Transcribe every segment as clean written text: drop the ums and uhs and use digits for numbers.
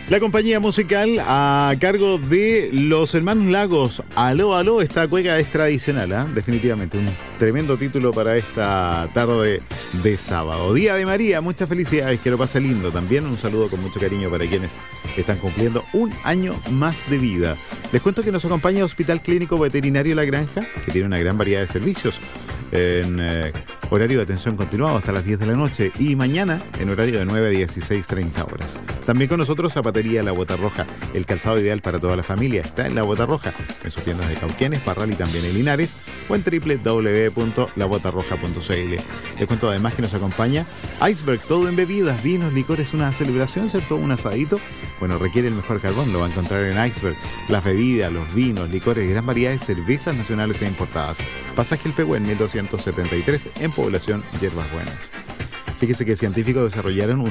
La compañía musical a cargo de los hermanos Lagos, Aló, Aló, esta cueca es tradicional, ¿eh? Definitivamente, un tremendo título para esta tarde de sábado. Día de María, muchas felicidades, que lo pase lindo. También un saludo con mucho cariño para quienes están cumpliendo un año más de vida. Les cuento que nos acompaña Hospital Clínico Veterinario La Granja, que tiene una gran variedad de servicios en horario de atención continuado hasta las 10 de la noche y mañana en horario de 9 a 16:30 horas. También con nosotros Zapatería La Bota Roja, el calzado ideal para toda la familia está en La Bota Roja, en sus tiendas de Cauquenes, Parral y también en Linares o en www.labotarroja.cl. Les cuento además que nos acompaña Iceberg, todo en bebidas, vinos, licores, una celebración, ¿cierto? Un asadito. Bueno, requiere el mejor carbón, lo va a encontrar en Iceberg. Las bebidas, los vinos, licores, gran variedad de cervezas nacionales e importadas. Pasaje El Pehuen 1273 en Población Hierbas Buenas. Fíjese que científicos desarrollaron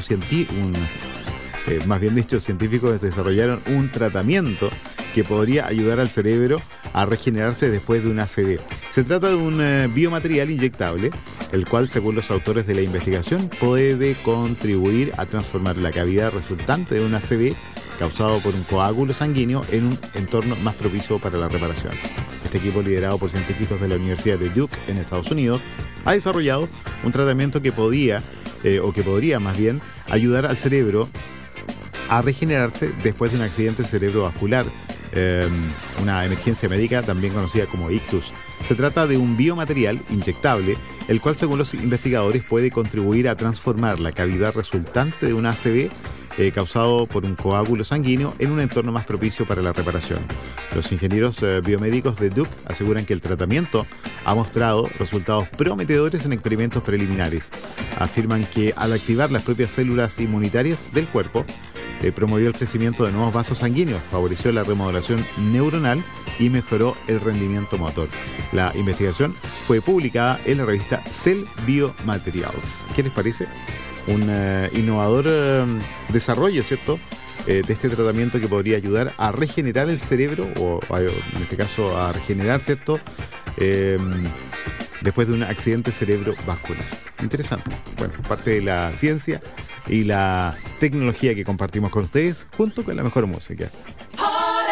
científicos desarrollaron un tratamiento que podría ayudar al cerebro a regenerarse después de una ACV. Se trata de un biomaterial inyectable, el cual, según los autores de la investigación, puede contribuir a transformar la cavidad resultante de una ACV causado por un coágulo sanguíneo en un entorno más propicio para la reparación. Este equipo, liderado por científicos de la Universidad de Duke en Estados Unidos, ha desarrollado un tratamiento que podría más bien ayudar al cerebro a regenerarse después de un accidente cerebrovascular, una emergencia médica también conocida como ictus. Se trata de un biomaterial inyectable, el cual, según los investigadores, puede contribuir a transformar la cavidad resultante de una ACV causado por un coágulo sanguíneo en un entorno más propicio para la reparación. Los ingenieros biomédicos de Duke aseguran que el tratamiento ha mostrado resultados prometedores en experimentos preliminares. Afirman que al activar las propias células inmunitarias del cuerpo, promovió el crecimiento de nuevos vasos sanguíneos, favoreció la remodelación neuronal y mejoró el rendimiento motor. La investigación fue publicada en la revista Cell Biomaterials. ¿Qué les parece? Un innovador desarrollo, ¿cierto?, de este tratamiento que podría ayudar a regenerar el cerebro, o en este caso a regenerar, ¿cierto?, después de un accidente cerebrovascular. Interesante. Bueno, parte de la ciencia y la tecnología que compartimos con ustedes junto con la mejor música.